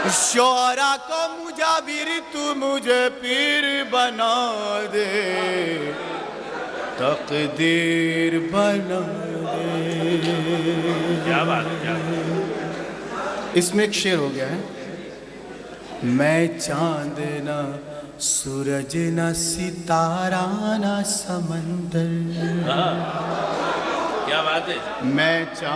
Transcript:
शोरा को मुजाविर तू मुझे पीर बना दे, तकदीर बना दे। क्या बात है। इसमें एक शेर हो गया है, मैं चांद ना सूरज ना सितारा ना समंदर। क्या बात है। मैं चांद